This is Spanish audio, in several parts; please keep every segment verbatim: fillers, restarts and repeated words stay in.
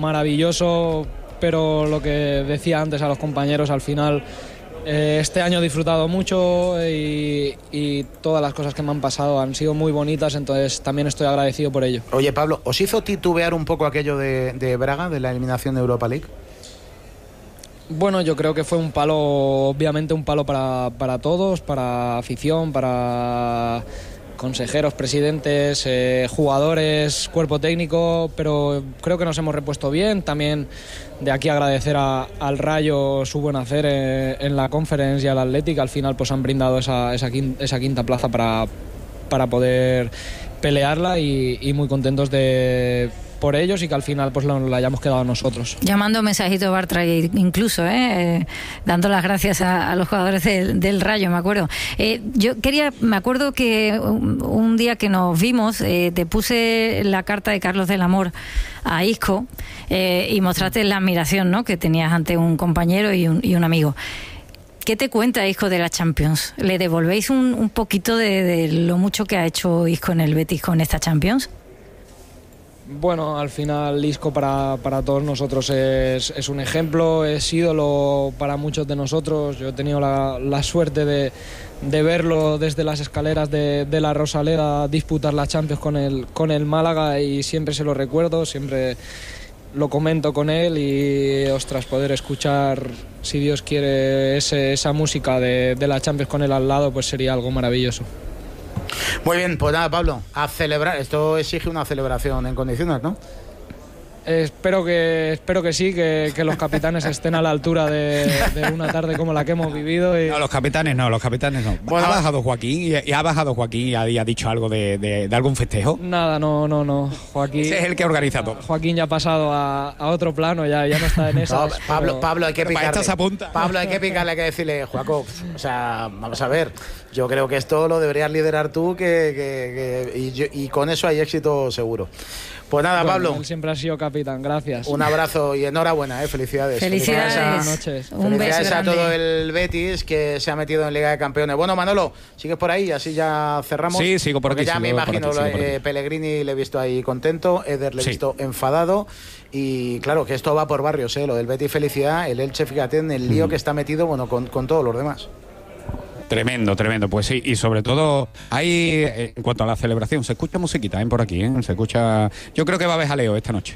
maravilloso, pero lo que decía antes a los compañeros, al final eh, este año he disfrutado mucho y, y todas las cosas que me han pasado han sido muy bonitas, entonces también estoy agradecido por ello. Oye, Pablo, ¿os hizo titubear un poco aquello de, de Braga, de la eliminación de Europa League? Bueno, yo creo que fue un palo, obviamente un palo para, para todos, para afición, para consejeros, presidentes, eh, jugadores, cuerpo técnico, pero creo que nos hemos repuesto bien. También de aquí agradecer a, al Rayo su buen hacer eh, en la Conference y al Athletic. Al final pues han brindado esa, esa, quinta, esa quinta plaza para, para poder pelearla y, y muy contentos de... por ellos y que al final pues lo, lo hayamos quedado nosotros. Llamando mensajito Bartra incluso, ¿eh? Eh, dando las gracias a, a los jugadores de, del Rayo, me acuerdo. Eh, yo quería, me acuerdo que un, un día que nos vimos, eh, te puse la carta de Carlos del Amor a Isco eh, y mostraste la admiración, ¿no?, que tenías ante un compañero y un, y un amigo. ¿Qué te cuenta Isco de la Champions? ¿Le devolvéis un, un poquito de, de lo mucho que ha hecho Isco en el Betis con esta Champions? Bueno, al final Isco para, para todos nosotros es, es un ejemplo, es ídolo para muchos de nosotros. Yo he tenido la, la suerte de, de verlo desde las escaleras de, de la Rosaleda disputar la Champions con el, con el Málaga y siempre se lo recuerdo, siempre lo comento con él y, ostras, poder escuchar, si Dios quiere, ese, esa música de, de la Champions con él al lado, pues sería algo maravilloso. Muy bien, pues nada, Pablo, a celebrar. Esto exige una celebración en condiciones, ¿no? Eh, espero que espero que sí, que, que los capitanes estén a la altura de, de una tarde como la que hemos vivido. Y... No, los capitanes no, los capitanes no. Bueno, ha bajado Joaquín y, y ha bajado Joaquín y ha, y ha dicho algo de, de, de algún festejo. Nada, no, no, no. Joaquín Ese es el que organiza todo. Joaquín ya ha pasado a, a otro plano, ya, ya no está en esa. No, Pablo, pero... Pablo, hay que picarle. Se apunta. Pablo, hay que picarle, hay que decirle, Joaco, o sea, vamos a ver. Yo creo que esto lo deberías liderar tú, que, que, que y, yo, y con eso hay éxito seguro. Pues nada, bueno, Pablo. Él siempre ha sido capitán, gracias. Un abrazo y enhorabuena, ¿eh? Felicidades. Felicidades. Buenas noches. Un Felicidades beso a grande. todo el Betis que se ha metido en Liga de Campeones. Bueno, Manolo, ¿sigues por ahí? Así ya cerramos. Sí, sigo por Porque aquí. ya me imagino, aquí, eh, Pellegrini le he visto ahí contento, Eder le he sí. visto enfadado. Y claro, que esto va por barrios, ¿eh? Lo del Betis, felicidad. El Elche, fíjate en el lío mm. que está metido, bueno, con, con todos los demás. Tremendo, tremendo, pues sí, y sobre todo hay, en cuanto a la celebración, se escucha musiquita, ¿eh? Por aquí, ¿eh? Se escucha, yo creo que va a haber jaleo esta noche.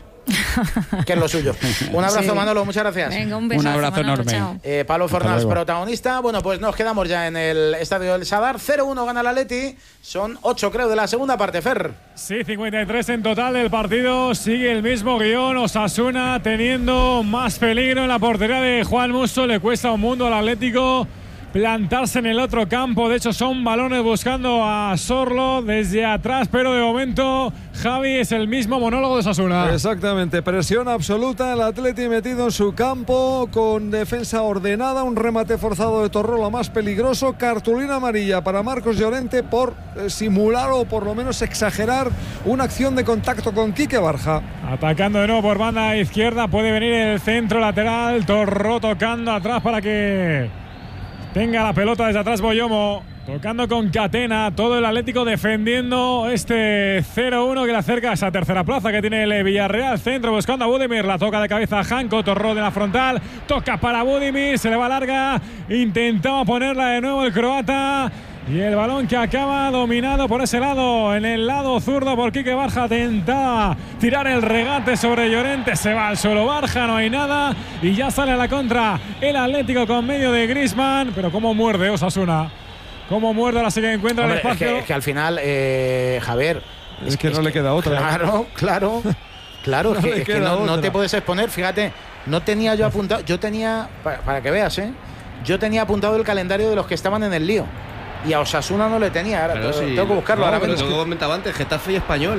Que es lo suyo. Un abrazo, sí. Manolo, muchas gracias. Venga, un, besazo, un abrazo Manolo, enorme. Eh, Pablo Fornals, protagonista. Bueno, pues nos quedamos ya en el estadio del Sadar. cero uno gana el Atleti. Son ocho, creo, de la segunda parte, Fer. Sí, cincuenta y tres en total del partido. Sigue el mismo guión. Osasuna teniendo más peligro en la portería de Juan Musso. Le cuesta un mundo al Atlético plantarse en el otro campo. De hecho, son balones buscando a Sorlo desde atrás, pero de momento Javi es el mismo monólogo de Osasuna. Exactamente, presión absoluta, el Atleti metido en su campo con defensa ordenada, un remate forzado de Torrola más peligroso, cartulina amarilla para Marcos Llorente por eh, simular o por lo menos exagerar una acción de contacto con Quique Barja. Atacando de nuevo por banda izquierda, puede venir el centro lateral, Torró tocando atrás para que tenga la pelota desde atrás Boyomo, tocando con Catena, todo el Atlético defendiendo este cero uno que le acerca a esa tercera plaza que tiene el Villarreal. Centro buscando a Budimir, la toca de cabeza a Janko, Torró de la frontal, toca para Budimir, se le va larga, intentaba ponerla de nuevo el croata. Y el balón que acaba dominado por ese lado, en el lado zurdo por Quique Barja, tentaba tirar el regate sobre Llorente, se va al suelo Barja, no hay nada y ya sale a la contra el Atlético con medio de Griezmann, pero cómo muerde Osasuna, cómo muerde, ahora sí que encuentra Hombre, el espacio. Es que, es que al final, eh, Javier, es, es que no es le queda otra. Claro, claro, claro, no, que, es que no, no te puedes exponer, fíjate, no tenía yo apuntado, yo tenía, para, para que veas, ¿eh? yo tenía apuntado el calendario de los que estaban en el lío. Y a Osasuna no le tenía, ahora tengo, sí. tengo que buscarlo. No, ahora pero mismo. lo que comentaba antes, Getafe y Español.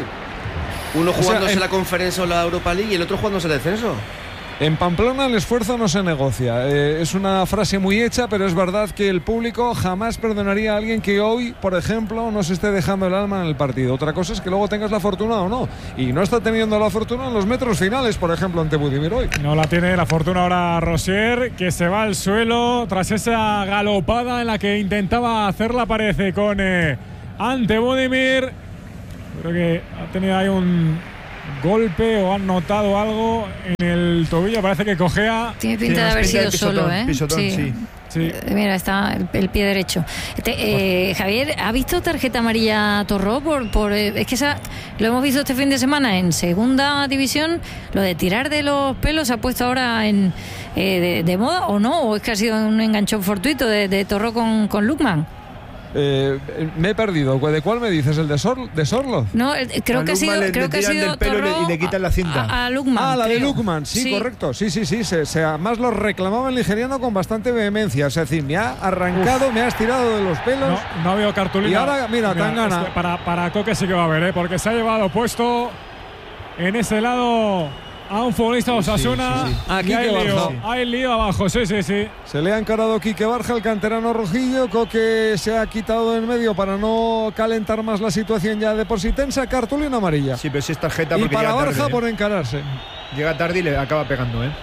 Uno jugándose o sea, en... la Conferencia o la Europa League y el otro jugándose el descenso. En Pamplona el esfuerzo no se negocia. Eh, es una frase muy hecha, pero es verdad que el público jamás perdonaría a alguien que hoy, por ejemplo, no se esté dejando el alma en el partido. Otra cosa es que luego tengas la fortuna o no. Y no está teniendo la fortuna en los metros finales, por ejemplo, ante Budimir hoy. No la tiene la fortuna ahora Rosier, que se va al suelo tras esa galopada en la que intentaba hacerla, parece, con eh, ante Budimir. Creo que ha tenido ahí un golpe o han notado algo en el tobillo. Parece que cojea. Tiene pinta de haber sido solo, ¿eh? Pisotón, sí. sí. Sí. Mira, está el, el pie derecho. Te, eh, Javier, ¿ha visto tarjeta amarilla Torró? Por, por, eh, es que esa, lo hemos visto este fin de semana en segunda división. Lo de tirar de los pelos se ha puesto ahora en eh, de, de moda, ¿o no? ¿O es que ha sido un enganchón fortuito de, de Torró con, con Lukman? Eh, me he perdido. ¿De cuál me dices? ¿El de, Sor, de Sorloz? No, creo a que ha sido, le, creo le que ha sido del pelo Torró y le quitan la cinta. A, a Lukman. Ah, la creo. de Lukman, sí, sí, correcto. Sí, sí, sí. Se, se, además lo reclamaba el nigeriano con bastante vehemencia. Es decir, me ha arrancado, Uf. me has tirado de los pelos. No, no veo cartulina. Y ahora, mira, mira Tangana. Es que para, para Coque sí que va a haber, ¿eh? Porque se ha llevado puesto en ese lado a un futbolista de Osasuna. Sí, sí, sí. Ah, y hay lío, sí. hay lío abajo, sí, sí, sí. Se le ha encarado Quique Barja, el canterano rojillo. Coque se ha quitado del medio para no calentar más la situación ya de por sí tensa. Cartulina amarilla. Sí, pero si es tarjeta. Y para Barja tarde, por ¿eh? encararse. Llega tarde y le acaba pegando, ¿eh?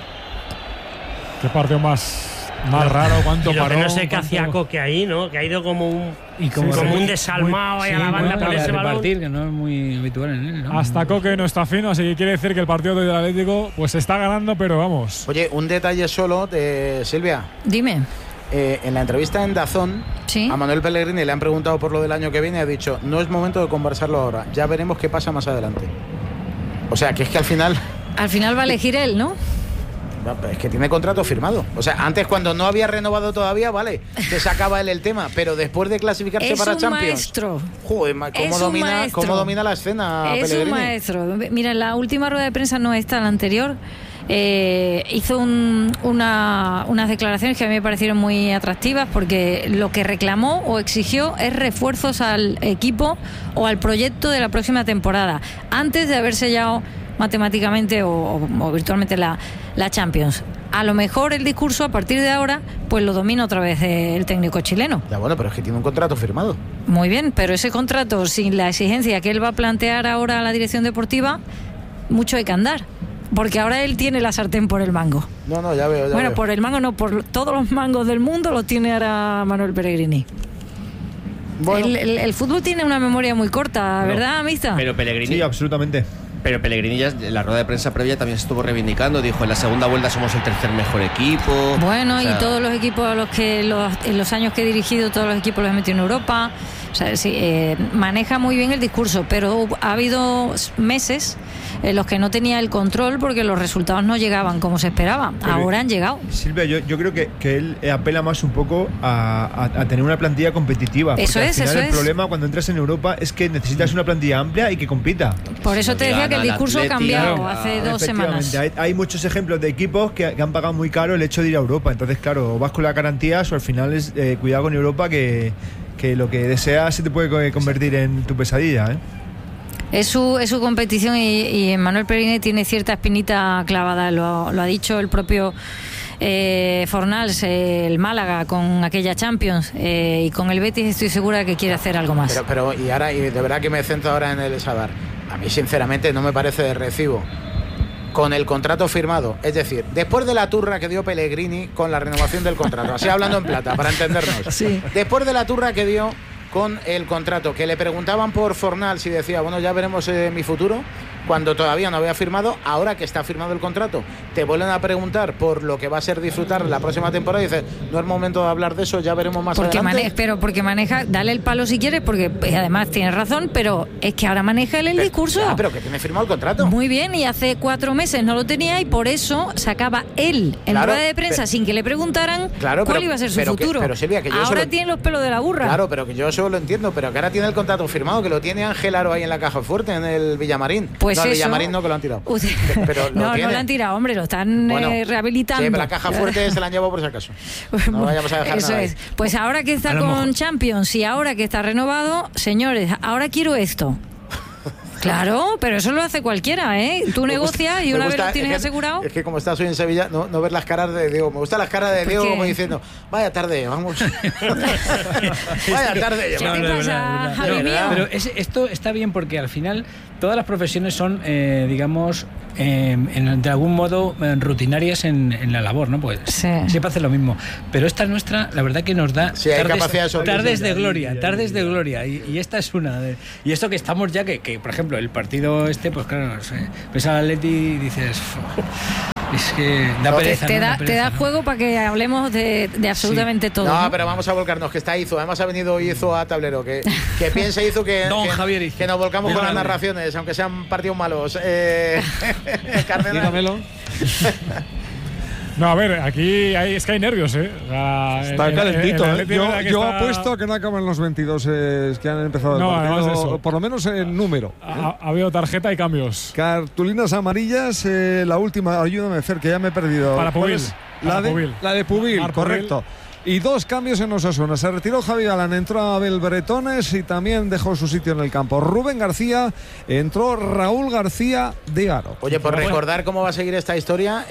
Qué partido más. Más raro, cuánto y lo paró. Que no sé qué cuánto... hacía Coque ahí, ¿no? Que ha ido como un, y como, sí, como muy, un desalmado muy, ahí a la banda sí, por ese balón. Repartir, que no es muy habitual en él, ¿no? Hasta Coque no está fino, así que quiere decir que el partido del Atlético pues está ganando, pero vamos. Oye, un detalle solo de Silvia. Dime. Eh, en la entrevista en Dazón, ¿Sí? a Manuel Pellegrini le han preguntado por lo del año que viene y ha dicho, no es momento de conversarlo ahora, ya veremos qué pasa más adelante. O sea, que es que al final... Al final va a elegir él, ¿no? Es que tiene contrato firmado. O sea, antes cuando no había renovado todavía, vale, que sacaba él el tema, pero después de clasificarse es para un Champions. Maestro. Joder, ¿cómo domina, cómo domina la escena? Es Pellegrini? un maestro. Mira, la última rueda de prensa no está, la anterior. Eh, hizo un, una, unas declaraciones que a mí me parecieron muy atractivas porque lo que reclamó o exigió es refuerzos al equipo o al proyecto de la próxima temporada antes de haber sellado matemáticamente o, o, o virtualmente la, la Champions. A lo mejor el discurso a partir de ahora pues lo domina otra vez el técnico chileno. Ya bueno, pero es que tiene un contrato firmado. Muy bien, pero ese contrato sin la exigencia que él va a plantear ahora a la dirección deportiva, mucho hay que andar. Porque ahora él tiene la sartén por el mango. No, no, ya veo. Ya bueno, veo. por el mango no, por todos los mangos del mundo los tiene ahora Manuel Pellegrini. Bueno. El, el, el fútbol tiene una memoria muy corta, no, ¿verdad, Amista? Pero Pellegrini... Sí, absolutamente. Pero Pellegrini ya en la rueda de prensa previa también se estuvo reivindicando, dijo en la segunda vuelta somos el tercer mejor equipo. Bueno, o sea, y todos los equipos a los que los, en los años que he dirigido, todos los equipos los he metido en Europa. O sea, sí, eh, maneja muy bien el discurso, pero ha habido meses en los que no tenía el control porque los resultados no llegaban como se esperaba. Pero ahora han llegado. Silvia, yo, yo creo que, que él apela más un poco a, a, a tener una plantilla competitiva. Eso es, al final eso el es. problema cuando entras en Europa es que necesitas una plantilla amplia y que compita. Por eso te decía que el discurso ha cambiado hace dos semanas. Hay, hay muchos ejemplos de equipos que, que han pagado muy caro el hecho de ir a Europa. Entonces, claro, o vas con las garantías o al final es eh, cuidado con Europa que, que lo que deseas se te puede convertir en tu pesadilla, ¿eh? Es su, es su competición y, y Manuel Pellegrini tiene cierta espinita clavada, lo, lo ha dicho el propio eh, Fornals, eh, el Málaga con aquella Champions, eh, y con el Betis estoy segura de que quiere hacer algo más. Pero, pero y ahora, y de verdad que me centro ahora en el Sadar, a mí sinceramente no me parece de recibo con el contrato firmado, es decir, después de la turra que dio Pellegrini con la renovación del contrato, así hablando en plata, para entendernos, sí. Después de la turra que dio con el contrato, que le preguntaban por Fornals y decía, bueno, ya veremos eh, mi futuro, cuando todavía no había firmado, ahora que está firmado el contrato, te vuelven a preguntar por lo que va a ser disfrutar la próxima temporada y dices, no es momento de hablar de eso, ya veremos más porque adelante. Maneja, pero porque maneja, dale el palo si quieres, porque pues, además tienes razón, pero es que ahora maneja él el pero, discurso. Ya, pero que tiene firmado el contrato. Muy bien, y hace cuatro meses no lo tenía y por eso sacaba él en claro, rueda de prensa pero, sin que le preguntaran claro, cuál pero, iba a ser su pero futuro. Que, pero Silvia, que yo ahora solo, tiene los pelos de la burra. Claro, pero que yo eso lo entiendo, pero que ahora tiene el contrato firmado, que lo tiene Ángel Aro ahí en la caja fuerte, en el Villamarín. Pues no, el eso, Villamarín no, que lo han tirado. Usted, pero lo no, tiene. no lo han tirado, hombre, lo están bueno, eh, rehabilitando. Sí, pero la caja fuerte se la han llevado por si acaso. No vayamos a dejar eso nada es. ahí. Pues ahora que está con mejor. Champions y ahora que está renovado, señores, ahora quiero esto. Claro, pero eso lo hace cualquiera, ¿eh? Tú negocias y una gusta, vez lo tienes es que, asegurado. Es que como estás hoy en Sevilla, no, no ver las caras de Diego. Me gustan las caras de Diego como diciendo, vaya tarde, vamos. Vaya tarde. ¿Qué no, te no, pasa, no, Javi no, mío? Pero es, esto está bien porque al final todas las profesiones son, eh, digamos, eh, en, de algún modo eh, rutinarias en, en la labor, ¿no? Pues sí. siempre hace lo mismo. Pero esta nuestra, la verdad que nos da sí, tardes, de tardes de gloria, tardes de gloria. Y, y esta es una. De, y esto que estamos ya, que, que por ejemplo, el partido este, pues claro, ves al Atleti y dices... Es que da pereza, te, te, ¿no? da, da pereza, te da ¿no? juego para que hablemos de, de absolutamente sí. todo. No, no, pero vamos a volcarnos, que está Izo. Además ha venido Izo a tablero. Que, que piense Izo que, Don que, Javier Izo. que nos volcamos Dígamelo. Con las narraciones, aunque sean partidos malos. Eh, Cardenal. Dígamelo. No, a ver, aquí hay, es que hay nervios, ¿eh? O sea, está el, calentito, el, el, el ¿eh? Yo, yo está... apuesto a que no acaban los veintidós eh, que han empezado no, el partido, eso. por lo menos en número. ¿eh? Ha, ha habido tarjeta y cambios. Cartulinas amarillas, eh, la última, ayúdame, Fer, que ya me he perdido. Para Pubil. La, Para de, Pubil. la de Pubil, Mar correcto. Pubil. Y dos cambios en Osasuna. Se retiró Javi Galán, entró Abel Bretones y también dejó su sitio en el campo. Rubén García, entró Raúl García de Aro. Oye, por recordar cómo va a seguir esta historia,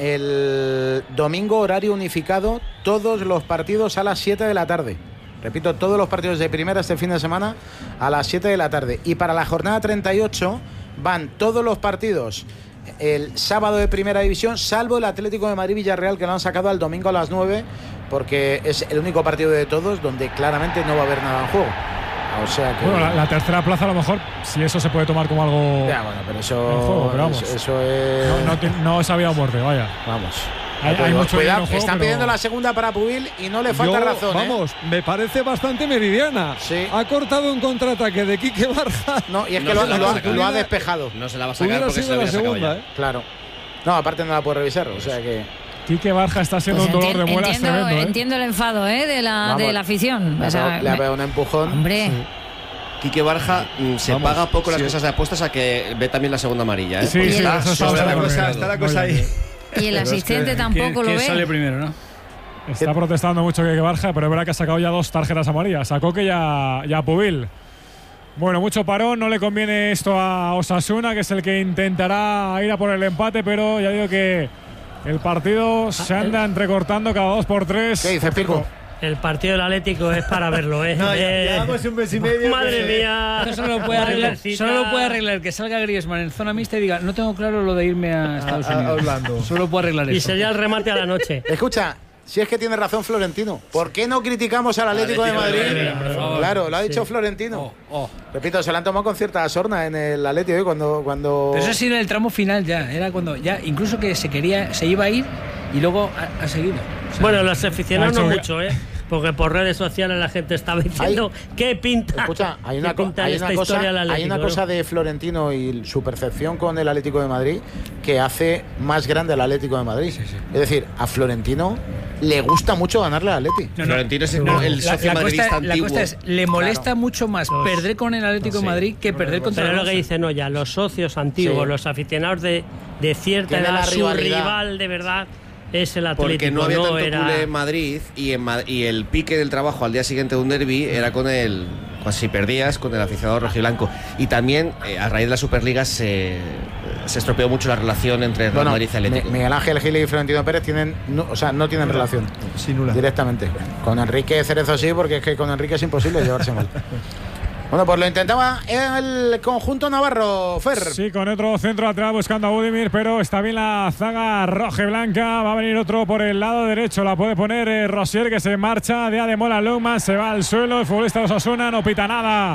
el domingo horario unificado, todos los partidos a las siete de la tarde. Repito, todos los partidos de primera este fin de semana a las siete de la tarde. Y para la jornada treinta y ocho van todos los partidos el sábado de primera división, salvo el Atlético de Madrid-Villarreal, que lo han sacado al domingo a las nueve, porque es el único partido de todos donde claramente no va a haber nada en juego. O sea que... Bueno, la, la tercera plaza a lo mejor, si eso se puede tomar como algo... Ya, bueno, pero eso... Juego, pero vamos, eso, eso es... No, no, no se había muerte, vaya. Vamos. Hay, hay mucho Cuidado, juego, están pero... pidiendo la segunda para Pubil y no le falta Yo, razón. Vamos, ¿eh? me parece bastante meridiana. Sí. Ha cortado un contraataque de Quique Barja. No, y es no que lo, lo, lo, lo ha despejado. No se la va a sacar Hubiera porque sido se la la hubiera sacado segunda, ya. ¿eh? Claro. No, aparte no la puedo revisar, o sea que... Quique Barja está siendo pues un dolor enti- de muelas entiendo, tremendo, ¿eh? entiendo el enfado ¿eh? de, la, Vamos, de la afición. Le O sea, ha pegado, le ha pegado un empujón. hombre, Sí. Quique Barja mm, se Vamos, paga poco las sí. casas de apuestas a que ve también la segunda amarilla, ¿eh? Sí, Porque sí, está eso está sobre Está la la cosa, cosa. está la cosa ahí. y el asistente tampoco ¿Quién, lo quién ve. sale primero, no? Está protestando mucho Quique Barja, pero es verdad que ha sacado ya dos tarjetas amarillas. A Coque y a, y a Pubil. Bueno, mucho parón, no le conviene esto a Osasuna, que es el que intentará ir a por el empate, pero ya digo que el partido se anda entrecortando cada dos por tres. ¿Qué dices, Pico? El partido del Atlético es para verlo, ¿eh? No, ya- Eh, llevamos un mes y medio. Madre que- mía. Esto solo lo puede arreglar, solo lo puede arreglar que salga Griezmann en zona mixta y diga, no tengo claro lo de irme a Estados a- a Unidos. Orlando. Solo puede arreglar Y eso. sería el remate a la noche. Escucha, si es que tiene razón Florentino, ¿por qué no criticamos al Atlético, Atlético de de Madrid? Madrid, por favor. Claro, lo ha dicho Sí. Florentino. Oh, oh. Repito, se lo han tomado con cierta sorna en el Atlético hoy cuando... cuando... Pero eso sí en el tramo final ya, era cuando ya incluso que se quería, se iba a ir y luego ha, ha seguido. O sea, Bueno, los aficionados Ha no hecho- mucho, ¿eh? Porque por redes sociales la gente estaba diciendo ¿qué pinta? Escucha, hay una, ¿Qué co- pinta hay esta una cosa, historia del hay Atlético, una no? cosa de Florentino y su percepción con el Atlético de Madrid que hace más grande al Atlético de Madrid. Es decir, a Florentino le gusta mucho ganarle al Atleti. No, no. Florentino es el, No, el la, socio la madridista cosa, la antiguo. cosa es, le molesta mucho más Los- perder con el Atlético de Madrid que perder contra Pero el es lo que Barça. dicen, no, ya, los socios antiguos, Sí. los aficionados de, de cierta Tiene edad, la su rivalidad. rival de verdad es el Atlético. Porque no había tanto era... culé en Madrid y, en Ma- y el pique del trabajo al día siguiente de un derbi era con el, pues, si perdías, con el aficionado rojiblanco. Y también eh, a raíz de la Superliga se, se estropeó mucho la relación entre Real Bueno, Madrid y Atlético. Mi- Miguel Ángel Gil y Florentino Pérez tienen, no, o sea, no tienen relación Sí, nula. directamente. Con Enrique Cerezo sí, porque es que con Enrique es imposible llevarse mal. Bueno, pues lo intentaba el conjunto navarro, Fer. Sí, con otro centro lateral buscando a Budimir, pero está bien la zaga roja-blanca. Va a venir otro por el lado derecho. La puede poner eh, Rosier, que se marcha. De Ademola Lugman se va al suelo. El futbolista de Osasuna no pita nada.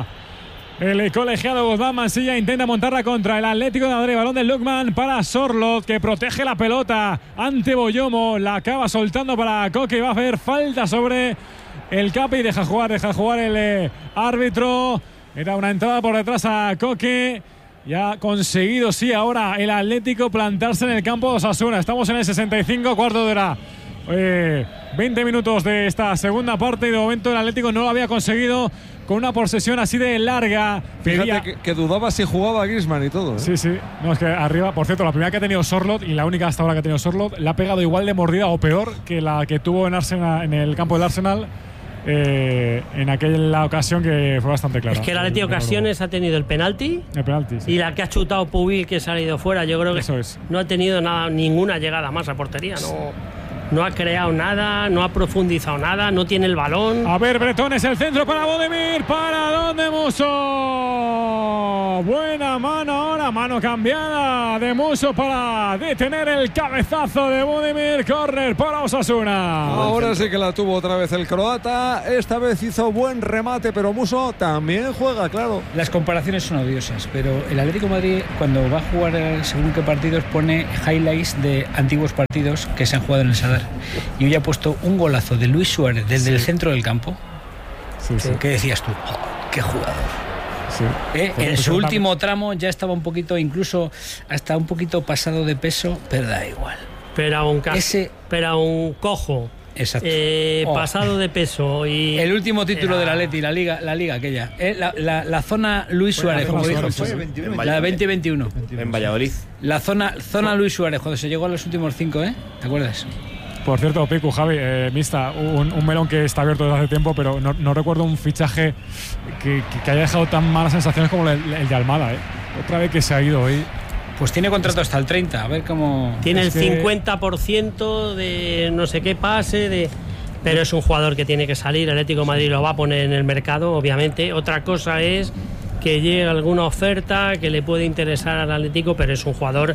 El colegiado Guzmán Mansilla intenta montarla contra el Atlético de Madrid. Balón de Lugman para Sorloth, que protege la pelota ante Boyomo. La acaba soltando para Coque. Va a hacer falta sobre el Capi. Deja jugar, deja jugar el eh, árbitro. Era una entrada por detrás a Coque. Ya ha conseguido, sí, ahora el Atlético plantarse en el campo de Osasuna. Estamos en el sesenta y cinco, cuarto de hora. Eh, veinte minutos de esta segunda parte y de momento el Atlético no lo había conseguido con una posesión así de larga. Fíjate Pedía- que, que dudaba si jugaba Griezmann y todo. ¿eh? Sí, sí. No, es que arriba, por cierto, la primera que ha tenido Sorloth y la única hasta ahora que ha tenido Sorloth, la ha pegado igual de mordida o peor que la que tuvo en, Arsenal, en el campo del Arsenal eh, en aquella ocasión que fue bastante clara. Es que el Atlético ocasiones ha tenido el penalti El penalti, sí. y la que ha chutado Pubil, que se ha ido fuera. Yo creo que Eso es. no ha tenido nada, ninguna llegada más a portería. No. no ha creado nada, no ha profundizado nada, no tiene el balón. A ver, Bretón, es el centro para Budimir. ¿Para dónde, Musso? Buena mano ahora, mano cambiada de Musso para detener el cabezazo de Budimir. Córner para Osasuna. Ahora sí que la tuvo otra vez el croata. Esta vez hizo buen remate, pero Musso también juega, claro. Las comparaciones son odiosas, pero el Atlético de Madrid, cuando va a jugar según qué partidos, pone highlights de antiguos partidos que se han jugado en el Sadar. Y hoy ha puesto un golazo de Luis Suárez desde sí. el centro del campo. Sí, sí. ¿Qué decías tú? Oh, ¡qué jugador! Sí. Eh, en su último tramo ya estaba un poquito, incluso hasta un poquito pasado de peso, pero da igual. Pero a un, ca- Ese... pero a un cojo. Exacto. Eh, oh. Pasado de peso y el último título era... de la Leti, la liga, la liga aquella, eh, la, la, la zona Luis Suárez, como dijo, la veinte veintiuno en Valladolid. La zona zona Luis Suárez cuando se llegó a los últimos cinco, ¿eh? ¿Te acuerdas? Por cierto, Picu, Javi, eh, mista, un, un melón que está abierto desde hace tiempo, pero no, no recuerdo un fichaje que, que, que haya dejado tan malas sensaciones como el, el de Almada, ¿eh? Otra vez que se ha ido hoy. Pues tiene contrato hasta el treinta, a ver cómo... Tiene es el que... cincuenta por ciento de no sé qué pase, de... pero es un jugador que tiene que salir. El Atlético de Madrid lo va a poner en el mercado, obviamente. Otra cosa es que llegue alguna oferta que le puede interesar al Atlético, pero es un jugador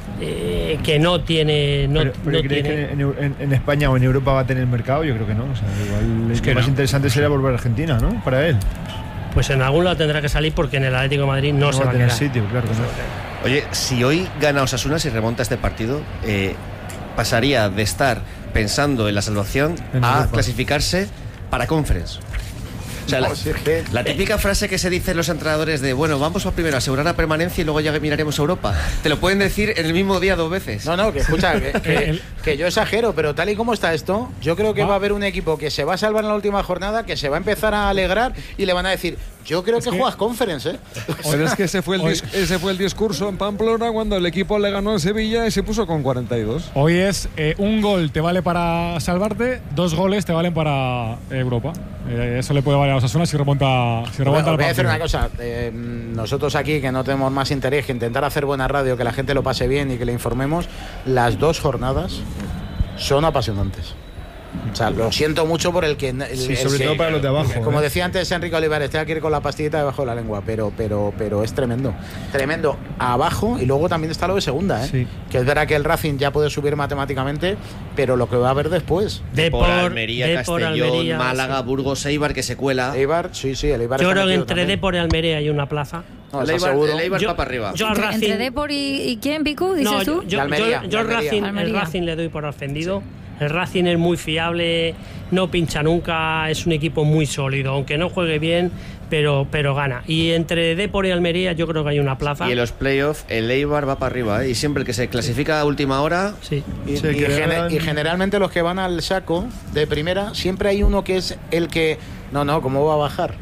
eh, que no tiene... No, pero, pero no ¿crees tiene... que en, en, en España o en Europa va a tener mercado? Yo creo que no. O sea, igual es que lo más no. interesante sería volver a Argentina, ¿no? Para él. Pues en algún lado tendrá que salir porque en el Atlético de Madrid no, no se va a tener sitio, claro que no. Oye, si hoy gana Osasuna, si remonta este partido, eh, pasaría de estar pensando en la salvación en a Europa. Clasificarse para Conference. O sea, la, la típica frase que se dicen los entrenadores de, bueno, vamos a primero asegurar la permanencia y luego ya miraremos a Europa. Te lo pueden decir en el mismo día dos veces. No, no, que escucha, que, que, que yo exagero, pero tal y como está esto, yo creo que va a haber un equipo que se va a salvar en la última jornada, que se va a empezar a alegrar y le van a decir, yo creo que, que juegas Conference, ¿eh? Pero es que ese fue, el dis- ese fue el discurso en Pamplona cuando el equipo le ganó en Sevilla y se puso con cuarenta y dos. Hoy es eh, un gol te vale para salvarte, dos goles te valen para Europa. Eh, eso le puede valer a Osasuna si remonta, si remonta bueno, el voy a decir partido. una cosa, eh, nosotros aquí que no tenemos más interés que intentar hacer buena radio, que la gente lo pase bien y que le informemos, las dos jornadas son apasionantes. O sea, lo siento mucho por el que... El, sí, el sobre que, todo para los de abajo. Como ¿eh? decía antes Enrique Olivares, tengo que ir con la pastillita debajo de la lengua, pero pero pero es tremendo. Tremendo. Abajo, y luego también está lo de segunda, ¿eh? Sí. Que es verdad que el Racing ya puede subir matemáticamente, pero lo que va a haber después. De por Almería, de Castellón, por Almería, Málaga, sí. Burgos, Eibar, que se cuela. Eibar, sí, sí, el Eibar. Yo creo que entre Depor y Almería hay una plaza. No, el, Eibar, el Eibar va para arriba. Yo entre, Racing, ¿Entre Depor y, y quién, Picu, dices no, tú? Yo, yo, Almería, yo, yo Almería. Racing, Almería. el Racing le doy por ascendido. Sí. El Racing es muy fiable, no pincha nunca, es un equipo muy sólido, aunque no juegue bien, pero, pero gana. Y entre Depor y Almería yo creo que hay una plaza. Y en los playoffs el Eibar va para arriba, ¿eh? Y siempre el que se clasifica a última hora... Sí. Y, sí, y, gener- y generalmente los que van al saco de primera, siempre hay uno que es el que... No, no, ¿cómo va a bajar?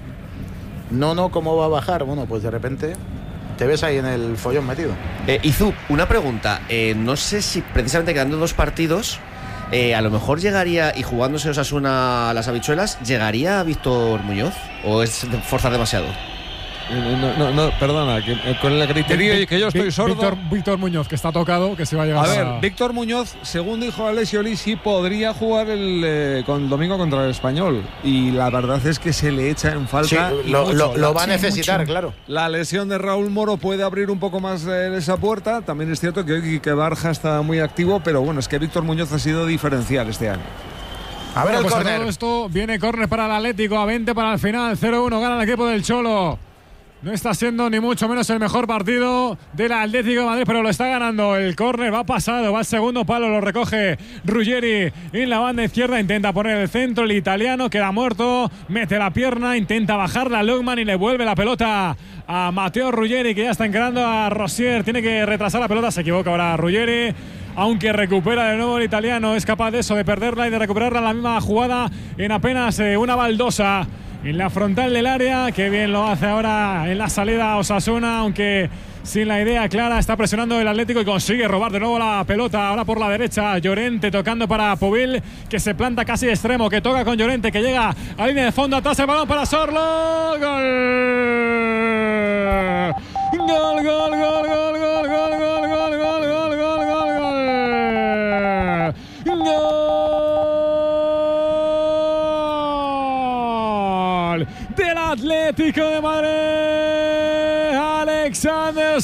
No, no, ¿cómo va a bajar? Bueno, pues de repente... te ves ahí en el follón metido. Eh, Izu, una pregunta. Eh, no sé si precisamente quedando dos partidos, eh, a lo mejor llegaría, y jugándose Osasuna a las habichuelas, ¿llegaría Víctor Muñoz? ¿O es forzar demasiado? No, no, no, perdona, que, eh, con el criterio y que yo estoy sordo. Víctor, Víctor Muñoz, que está tocado, que se va a llegar a ver, a... Víctor Muñoz, según dijo Alessio Lisi, podría jugar el eh, con el domingo contra el Español. Y la verdad es que se le echa en falta. Sí, lo, lo, lo va a sí, necesitar, mucho. claro. La lesión de Raúl Moro puede abrir un poco más eh, esa puerta. También es cierto que, que Barja está muy activo, pero bueno, es que Víctor Muñoz ha sido diferencial este año. A ver, bueno, el pues córner. todo esto viene córner para el Atlético, a veinte para el final, cero uno gana el equipo del Cholo. No está siendo ni mucho menos el mejor partido del Atlético de Madrid, pero lo está ganando. El córner va pasado, va al segundo palo, lo recoge Ruggeri en la banda izquierda, intenta poner el centro, el italiano queda muerto, mete la pierna, intenta bajarla a Lugman y le vuelve la pelota a Matteo Ruggeri, que ya está encarando a Rosier, tiene que retrasar la pelota, se equivoca ahora Ruggeri, aunque recupera de nuevo el italiano, es capaz de eso, de perderla y de recuperarla en la misma jugada en apenas eh, una baldosa. En la frontal del área, que bien lo hace ahora en la salida Osasuna, aunque sin la idea clara, está presionando el Atlético y consigue robar de nuevo la pelota, ahora por la derecha, Llorente tocando para Pubil, que se planta casi de extremo, que toca con Llorente, que llega a línea de fondo, atrás el balón para Sorlo, gol, gol, gol, gol, gol, gol, gol, gol, gol, gol, gol, gol, gol, gol, gol. Atlético de Madrid. Alexander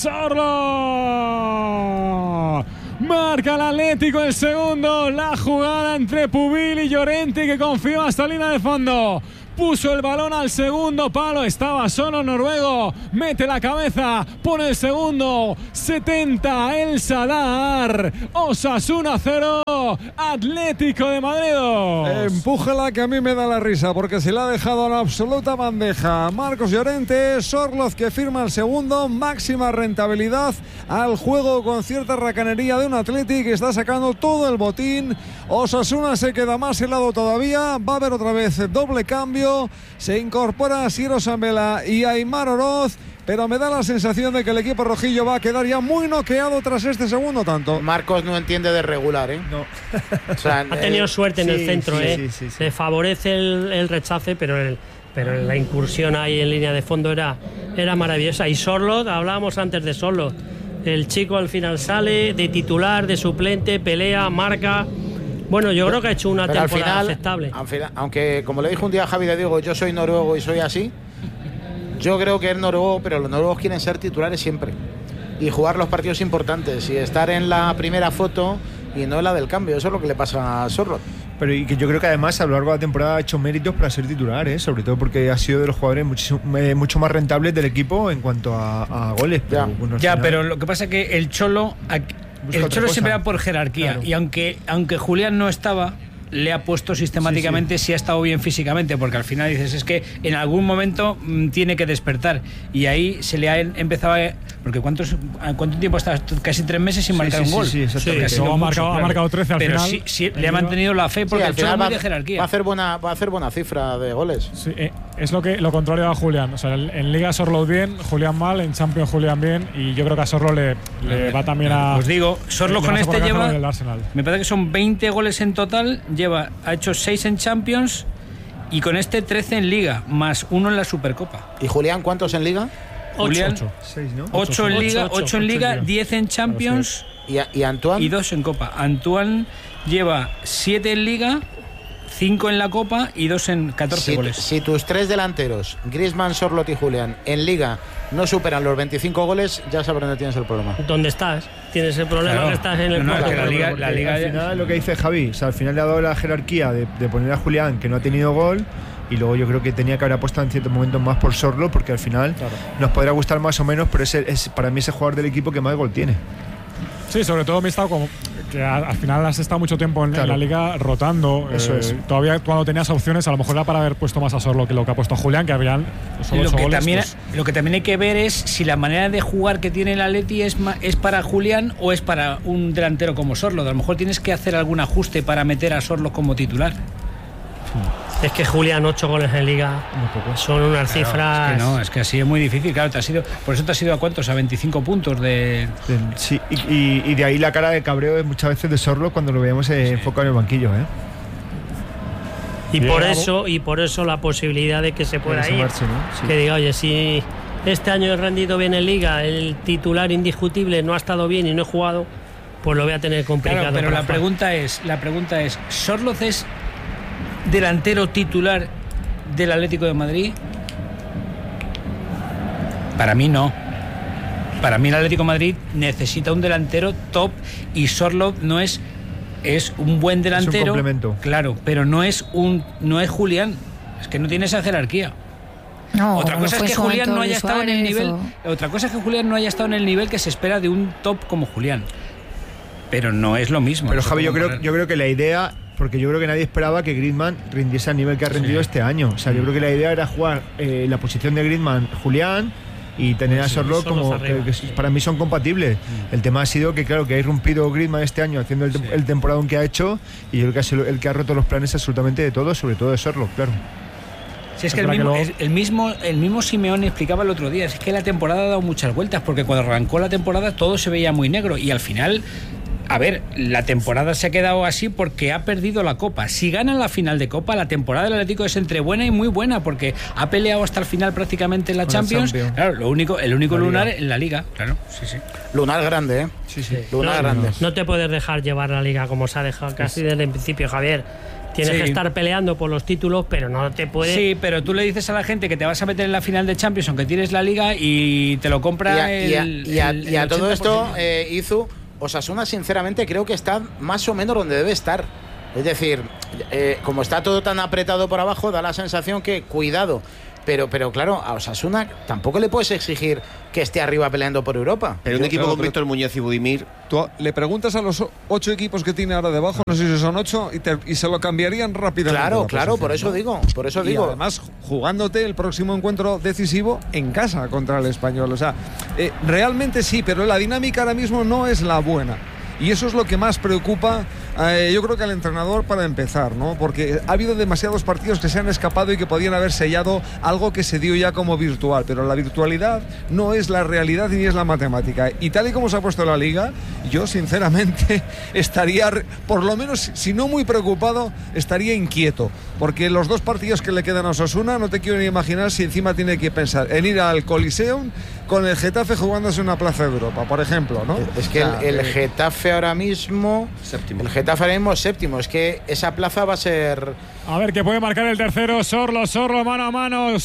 Sorloth. Marca el Atlético el segundo. La jugada entre Pubil y Llorente, que confió hasta línea de fondo. Puso el balón al segundo palo, estaba solo noruego, mete la cabeza, pone el segundo, setenta el Sadar. Osasuna cero, Atlético de Madrid dos. Empújala, que a mí me da la risa, porque se le ha dejado la absoluta bandeja. Marcos Llorente, Sorloth que firma el segundo, máxima rentabilidad al juego con cierta racanería de un Athletic que está sacando todo el botín. Osasuna se queda más helado todavía, va a haber otra vez doble cambio. Se incorpora Siro Sambela y Aimar Oroz, pero me da la sensación de que el equipo rojillo va a quedar ya muy noqueado tras este segundo tanto. Marcos no entiende de regular, ¿eh? No. O sea, ha tenido eh, suerte en sí, el centro, sí, ¿eh? sí, sí, sí. Le favorece el, el rechace, pero el, pero la incursión ahí en línea de fondo era, era maravillosa. Y Sorloth, hablábamos antes de Sorloth, el chico al final sale de titular, de suplente, pelea, marca. Bueno, yo creo que ha hecho una pero temporada al final, aceptable. Al final, aunque, como le dijo un día a Javi de Diego, yo soy noruego y soy así. Yo creo que es noruego, pero los noruegos quieren ser titulares siempre y jugar los partidos importantes y estar en la primera foto y no en la del cambio. Eso es lo que le pasa a Sorloth. Pero y que yo creo que además a lo largo de la temporada ha hecho méritos para ser titular, ¿eh? Sobre todo porque ha sido de los jugadores muchísimo, eh, mucho más rentables del equipo en cuanto a, a goles. Pero, ya, bueno, ya final, pero lo que pasa es que el Cholo, el Cholo siempre va por jerarquía, claro. Y aunque, aunque Julián no estaba, le ha puesto sistemáticamente, sí, sí. Si ha estado bien físicamente, porque al final dices, es que en algún momento mmm, tiene que despertar, y ahí se le ha empezado a... Porque ¿cuántos, ¿cuánto tiempo está? Casi tres meses sin sí, marcar sí, un gol. Sí, sí, sí, sí, ha, marcado, claro. ha marcado trece al pero final. Sí, sí, le ha mantenido la fe, porque sí, el Cholo es muy de jerarquía. Va a hacer buena, va a hacer buena cifra de goles. Sí, eh, es lo que lo contrario a Julián. O sea, en, en Liga Sorloth bien, Julián mal, en Champions Julián bien, y yo creo que a Sorloth le, le va también a... Os digo, Sorloth con este lleva... Arsenal. Me parece que son veinte goles en total, lleva, ha hecho seis en Champions y con este trece en Liga, más uno en la Supercopa. ¿Y Julián cuántos en Liga? Julián, seis, ¿no? ocho en Liga, ocho en Liga, diez en Champions. ¿Y, ¿Y Antoine? Y dos en Copa. Antoine lleva siete en Liga, cinco en la Copa y dos en catorce si, goles. Si tus tres delanteros, Griezmann, Sorloth y Julián, en Liga no superan los veinticinco goles, ya sabes dónde tienes el problema. ¿Dónde estás? Tienes el problema, claro, que estás en el... No, no, que la Liga, la Liga al final, lo que dice Javi, o sea, al final le ha dado la jerarquía de, de poner a Julián, que no ha tenido gol, y luego yo creo que tenía que haber apostado en ciertos momentos más por Sorloth, porque al final claro. nos podrá gustar más o menos, pero es, es para mí ese jugador del equipo que más gol tiene. Sí, sobre todo me he estado como que al final has estado mucho tiempo en, claro. en la liga rotando. Eso eh, es. Todavía cuando tenías opciones, a lo mejor era para haber puesto más a Sorloth que lo que ha puesto a Julián, que habrían solo lo ocho que goles. También, pues. Lo que también hay que ver es si la manera de jugar que tiene el Atleti es, es para Julián o es para un delantero como Sorloth. A lo mejor tienes que hacer algún ajuste para meter a Sorloth como titular. Es que Julián, ocho goles en Liga son unas claro, cifras. Es que no, es que así es muy difícil. Claro, te has ido, por eso te has ido a cuántos, a veinticinco puntos de. Sí, y, y, y de ahí la cara de cabreo es muchas veces de Sorloth cuando lo veíamos eh, sí. enfocado en el banquillo, ¿eh? Y por eso, y por eso la posibilidad de que se pueda ir. Marche, ¿no? Sí. Que diga, oye, si este año he rendido bien en Liga, el titular indiscutible no ha estado bien y no he jugado, pues lo voy a tener complicado. Claro, pero la pregunta es, la pregunta es, ¿Sorloth es delantero titular del Atlético de Madrid? Para mí no. Para mí el Atlético de Madrid necesita un delantero top y Sorloth no es es un buen delantero. Es un complemento. Claro, pero no es un no es Julián. Es que no tiene esa jerarquía. No, otra cosa no es que Julián no haya estado en el nivel. O... Otra cosa es que Julián no haya estado en el nivel que se espera de un top como Julián. Pero no es lo mismo. Pero Javi, yo creo, yo creo que la idea, porque yo creo que nadie esperaba que Griezmann rindiese al nivel que ha rendido sí. este año. O sea, yo creo que la idea era jugar eh, la posición de Griezmann, Julián, y tener a Sorloth sí, como que, que para mí son compatibles. Mm. El tema ha sido que, claro, que ha irrumpido Griezmann este año haciendo el, sí. el temporadón que ha hecho, y yo creo que ha sido el que ha roto los planes absolutamente de todos, sobre todo de Sorloth, claro. Si es que el mismo, el, mismo, el mismo Simeone explicaba el otro día, es que la temporada ha dado muchas vueltas, porque cuando arrancó la temporada todo se veía muy negro y al final a ver, la temporada se ha quedado así porque ha perdido la Copa. Si ganan la final de Copa, la temporada del Atlético es entre buena y muy buena, porque ha peleado hasta el final prácticamente en la Champions. Champions. Claro, lo único, el único la lunar en la Liga, claro, sí, sí. Lunar grande, ¿eh? Sí, sí. Lunar no, grande. No te puedes dejar llevar la Liga como se ha dejado casi desde el principio, Javier. Tienes sí. que estar peleando por los títulos, pero no te puedes... Sí, pero tú le dices a la gente que te vas a meter en la final de Champions, aunque tienes la Liga, y te lo compra y a, el, y a, y a, el, y a el todo esto, eh, Izu, Osasuna sinceramente creo que está más o menos donde debe estar. Es decir, eh, como está todo tan apretado por abajo, da la sensación que, cuidado, pero, pero claro, a Osasuna tampoco le puedes exigir que esté arriba peleando por Europa. Pero un Yo, equipo claro, con pero- Víctor Muñoz y Budimir, Tú le preguntas a los ocho equipos que tiene ahora debajo, no sé si son ocho, y, te- y se lo cambiarían rápidamente. Claro, la claro, posición, por eso ¿no? digo, por eso Y digo. además jugándote el próximo encuentro decisivo en casa contra el Español. O sea, eh, realmente sí, pero la dinámica ahora mismo no es la buena. Y eso es lo que más preocupa, eh, yo creo que al entrenador para empezar, ¿no? Porque ha habido demasiados partidos que se han escapado y que podían haber sellado algo que se dio ya como virtual, pero la virtualidad no es la realidad ni es la matemática. Y tal y como se ha puesto la Liga, yo sinceramente estaría, por lo menos, si no muy preocupado, estaría inquieto, porque los dos partidos que le quedan a Osasuna, no te quiero ni imaginar si encima tiene que pensar en ir al Coliseum con el Getafe jugándose una plaza de Europa, por ejemplo, ¿no? Es que O sea, el, el eh, Getafe ahora mismo, séptimo. el Getafe ahora mismo es séptimo. Es que esa plaza va a ser. A ver, que puede marcar el tercero. Sorlo, Sorlo, mano a mano.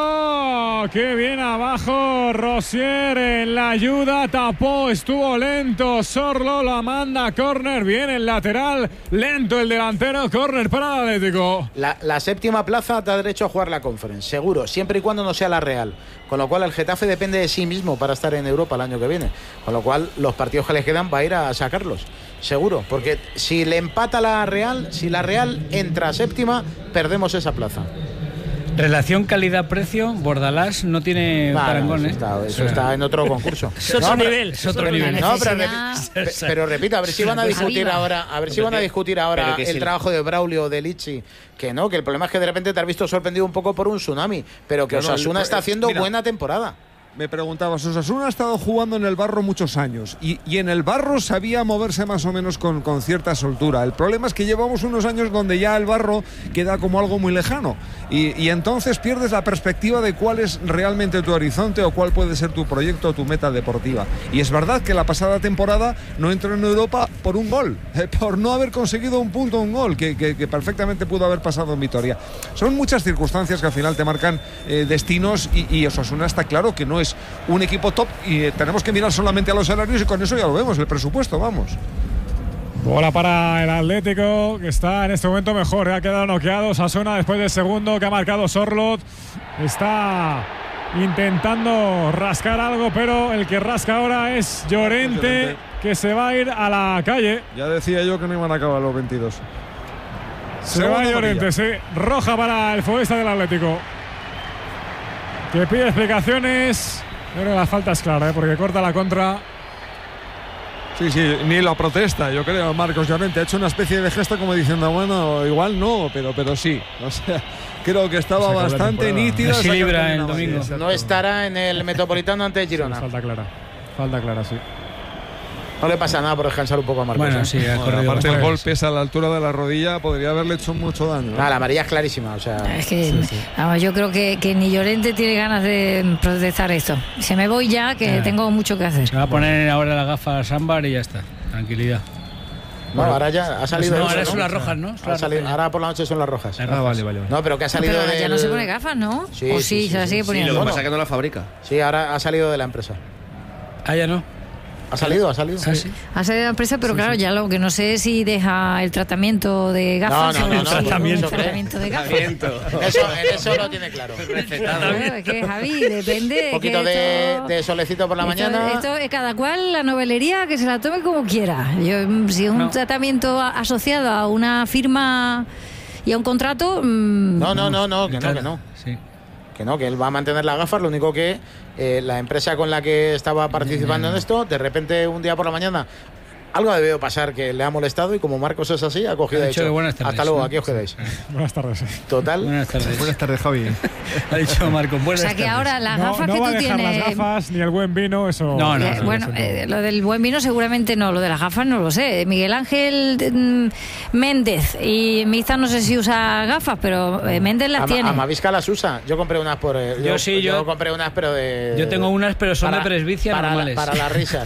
Sorlo, que bien abajo. Rosier en la ayuda. Tapó, estuvo lento. Sorlo la manda a córner. Viene el lateral. Lento el delantero. Córner para el Atlético. La, la séptima plaza da derecho a jugar la Conference, seguro, siempre y cuando no sea la Real. Con lo cual el Getafe depende de sí mismo para estar en Europa el año que viene. Con lo cual los partidos que les quedan va a ir a sacarlos, seguro. Porque si le empata la Real, si la Real entra a séptima, perdemos esa plaza. Relación calidad-precio, Bordalás no tiene Vale, parangón, eso ¿eh? está, eso está en otro concurso. Es otro No, pero- nivel. es otro La nivel. No, pero, necesidad- repi- pe- pero repito, a ver si van a Pues discutir arriba. ahora, a ver si Pero van a que- discutir ahora pero que el si- trabajo de Braulio o de Lichi, que no, que el problema es que de repente te has visto sorprendido un poco por un tsunami, pero que No, no, Osasuna el- está haciendo mira. buena temporada. Me preguntabas, Osasuna ha estado jugando en el barro muchos años y, y en el barro sabía moverse más o menos con, con cierta soltura. El problema es que llevamos unos años donde ya el barro queda como algo muy lejano y, y entonces pierdes la perspectiva de cuál es realmente tu horizonte o cuál puede ser tu proyecto o tu meta deportiva. Y es verdad que la pasada temporada no entró en Europa por un gol, eh, por no haber conseguido un punto, un gol, que, que- que perfectamente pudo haber pasado en Vitoria. Son muchas circunstancias que al final te marcan eh, destinos y, y Osasuna está claro que no es un equipo top y eh, tenemos que mirar solamente a los salarios y con eso ya lo vemos, el presupuesto, vamos. Bola para el Atlético, que está en este momento mejor. ¿eh? Ha quedado noqueado Osasuna después del segundo que ha marcado Sorlot. Está intentando rascar algo, pero el que rasca ahora es Llorente, Llorente. que se va a ir a la calle. Ya decía yo que no iban a acabar los veintidós. Se va Llorente, sí. Roja para el futbolista del Atlético, que pide explicaciones. Pero la falta es clara, ¿eh? Porque corta la contra. Sí, sí, ni la protesta, yo creo. Marcos Llorente ha hecho una especie de gesto como diciendo, bueno, igual no, pero, pero sí. O sea, creo que estaba Se acabó la bastante temporada. nítida. Así esa libra cartulina el amarilla. domingo. Exacto. No estará en el Metropolitano ante Girona. Falta clara. Falta clara, sí. No le pasa nada por descansar un poco a Marcos. Bueno, ¿eh? sí, ha Bueno, corrido aparte el bastante. golpe es a la altura de la rodilla, podría haberle hecho mucho daño. ¿eh? Ah, la amarilla es clarísima, o sea. Es que, vamos, yo creo que, que ni Llorente tiene ganas de protestar esto. Se me voy ya, que Ya. tengo mucho que hacer. Se va a poner ahora las gafas ámbar y ya está. Tranquilidad. No, ahora ya ha salido. No, eso, ahora ¿no? son las rojas, ¿no? Son Ha las salido- rojas. ahora por la noche son las rojas. Las Ah, rojas. vale, vale, vale. No, pero que ha salido Pero ahora ya del- no se pone gafas, ¿no? Sí, o sí, sí, sí, se la sí. sigue sí, poniendo. lo que Bueno. pasa es que no la fabrica. Sí, ahora ha salido de la empresa. Ah, ya no. Ha salido, ha salido. Ah, sí. Ha salido de la empresa, pero claro, ya lo que no sé es si deja el tratamiento de gafas No, no, o no, no, si- tratamiento. el tratamiento de gafas. En eso, en eso lo tiene claro. Claro, es que Javi, depende. Un poquito que de, esto- de solecito por la esto- mañana. Esto es cada cual la novelería que se la tome como quiera. Yo, mm, si es un No. tratamiento a- asociado a una firma y a un contrato. mm, No, no, no, no, que no, Claro, que no. Sí. Que no, que él va a mantener las gafas, lo único que eh, la empresa con la que estaba participando en esto, de repente un día por la mañana Algo ha debido pasar que le ha molestado y como Marcos es así, ha cogido y ha dicho, tardes, hasta luego, ¿no? aquí os quedáis. Buenas tardes. Total. Buenas tardes. Buenas tardes, Javi. Ha dicho Marcos, buenas O sea que tardes. ahora las No, gafas no que va a tú dejar tienes. las gafas ni el buen vino, eso. No, no, Eh, no, bueno, eso no. eh, lo del buen vino seguramente no, lo de las gafas no lo sé. Miguel Ángel mm, Méndez y Miza no sé si usa gafas, pero eh, Méndez las Ama- tiene. Amavisca las usa. Yo compré unas por. eh, Yo sí, yo- compré unas, pero de. Yo tengo unas, pero son para- de presbicia para, normales. Para las risas.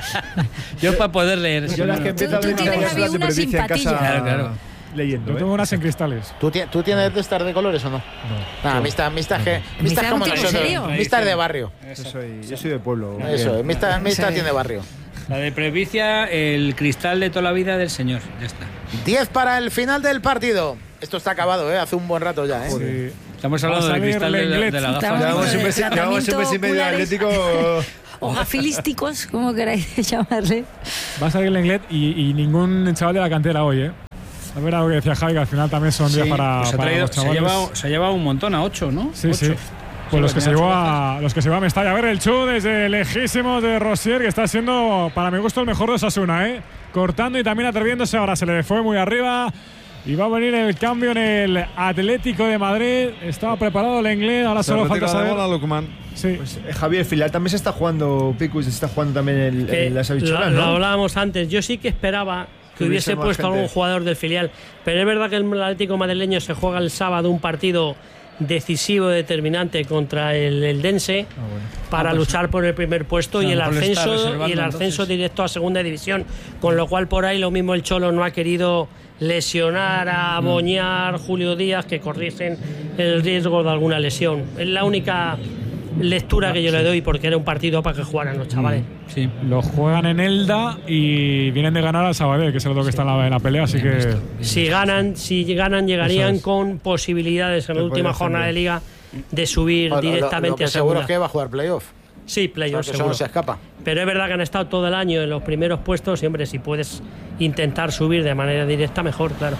Yo para poder leer. Yo las que Tú- empiezan tú a tienes, leer Javi, las de una presbicia en simpatía. casa Claro, claro. leyendo. Yo ¿eh? tengo unas en cristales. ¿Tú, ti- ¿Tú tienes de estas de colores o no? No. Ah, mistas, mistas que. ¿Mistas Mistas como contigo, en nosotros. serio? Mistas de barrio. Yo soy, yo soy de pueblo. Eso, es, mistas mistas Sí. tiene barrio. La de presbicia, el cristal de toda la vida del señor. Ya está. diez para el final del partido. Esto está acabado, ¿eh? Hace un buen rato ya, ¿eh? Sí. Estamos Va a hablando del salir cristal de la, Lenglet. de la gafa. Estamos Llevamos hablando un de mes, llevamos un mes y medio de tratamiento Atlético. O gafilísticos, como queráis llamarle. Va a salir el Lenglet y, y ningún chaval de la cantera hoy, ¿eh? A ver algo que decía Javi, que al final también son días para, Pues ha para traído- los se, ha chavales. llevado, se ha llevado un montón, a ocho, ¿no? Sí, Ocho. sí. Pues los que, se tenía llevó ocho a, los que se llevó a Mestalla. A ver el chu desde lejísimos de Rosier, que está siendo, para mi gusto, el mejor de Osasuna, ¿eh? Cortando y también atreviéndose. Ahora se le fue muy arriba. Y va a venir el cambio en el Atlético de Madrid. Estaba preparado el inglés. Ahora Se solo retira falta de saber. bola Lukman. Sí. Pues, eh, Javier, el filial también se está jugando, Picus, se está jugando también el, Que el- las lo, habichuelas, lo ¿no? hablábamos antes. Yo sí que esperaba que Que hubiese hubiese más puesto gente. algún jugador del filial, pero es verdad que el Atlético madrileño se juega el sábado un partido decisivo, determinante contra el, el Dense para Ah, pues, luchar por el primer puesto a lo y el mejor le está ascenso reservando, y el ascenso entonces. directo a segunda división, con lo cual por ahí lo mismo el Cholo no ha querido lesionar a Boñar, Julio Díaz, que corrigen el riesgo de alguna lesión. Es la única lectura que yo le doy, porque era un partido para que jugaran los chavales. Sí. Lo juegan en Elda y vienen de ganar al Sabadell, que es el otro que está en la, en la pelea. Así que. Si ganan, si ganan, llegarían Eso es. con posibilidades en la Que última puede jornada de ascender. liga de subir Lo- lo- directamente lo que a seguro segunda. es que va a jugar playoff. Sí, O sea, playoff que eso seguro. no se escapa. Pero es verdad que han estado todo el año en los primeros puestos. Siempre, si puedes intentar subir de manera directa, mejor, claro.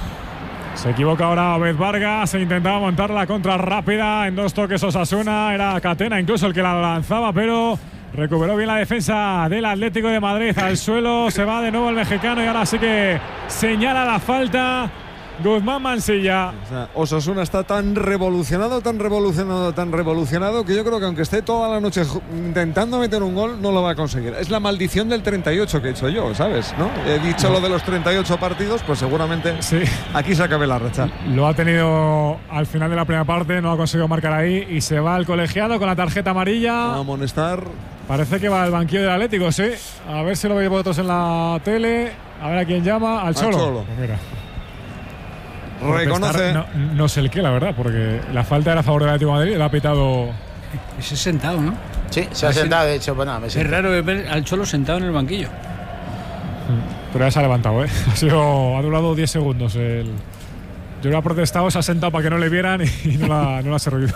Se equivoca ahora Obed Vargas, se intentaba montar la contra rápida en dos toques Osasuna, era Catena incluso el que la lanzaba, pero recuperó bien la defensa del Atlético de Madrid. Al suelo se va de nuevo el mexicano y ahora sí que señala la falta Guzmán Mansilla. O sea, Osasuna está tan revolucionado, tan revolucionado, tan revolucionado que yo creo que aunque esté toda la noche ju- intentando meter un gol, no lo va a conseguir. Es la maldición del treinta y ocho que he hecho yo, ¿sabes? ¿No? He dicho lo de los treinta y ocho partidos, pues seguramente Sí, aquí se acabe la racha. lo ha tenido al final de la primera parte, no ha conseguido marcar ahí y se va al colegiado con la tarjeta A amarilla. amonestar. Parece que va al banquillo del Atlético, sí. A ver si lo veis vosotros en la tele. A ver a quién llama. Al Cholo. Cholo. Pues mira. Reconoce. Protestar, No, no sé el qué, la verdad, porque la falta era a favor del Atlético de Madrid, le ha pitado. Ese sentado, ¿no? Sí, se ha Así- sentado, de hecho. Bueno, me Es siento. raro ver al Cholo sentado en el banquillo. Pero ya se ha levantado, ¿eh? Ha sido, ha durado diez segundos. El, yo lo ha protestado, se ha sentado para que no le vieran y no la, no la ha servido.